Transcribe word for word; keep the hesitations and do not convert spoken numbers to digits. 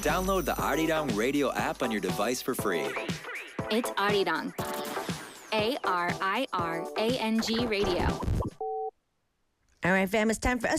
Download the Arirang Radio app on your device for free. It's Arirang. A R I R A N G Radio. All right, fam, it's time for us